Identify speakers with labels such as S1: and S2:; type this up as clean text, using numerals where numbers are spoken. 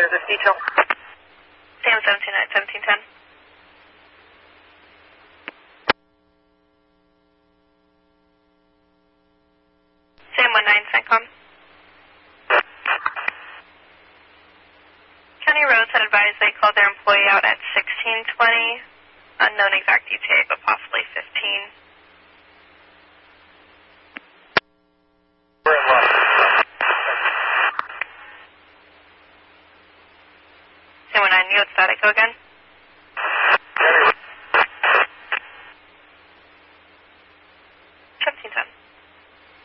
S1: clear this detail.
S2: Sam 1710. Sam 19 CENTCOM. County Roads had advised they called their employee out at 1620. Unknown exact ETA, but possibly 15.
S1: We're in left.
S2: Sam 19, you had static, go again.